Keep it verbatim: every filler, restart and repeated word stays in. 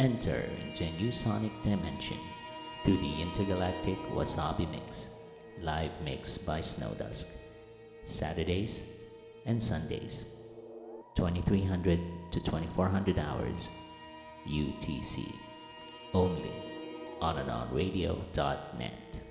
Enter into a new sonic dimension through the intergalactic Wasabi Mix, live mix by Snowdusk, Saturdays and Sundays, twenty-three hundred to twenty-four hundred hours U T C, only on and on radio dot net.